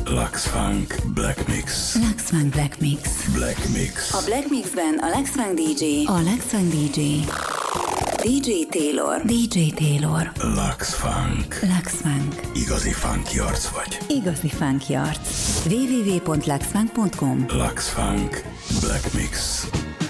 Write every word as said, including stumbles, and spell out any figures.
Lux Funk Black Mix. Lux Funk Black Mix. Black Mix. A Black Mixben a Lux Funk dé dzsé. A Lux Funk dé dzsé. dé dzsé Taylor. dé dzsé Taylor. Lux Funk. Lux Funk. Igazi funky arc vagy. Igazi funky arc. double-u double-u double-u pont lux funk pont com. Lux Funk Black Mix.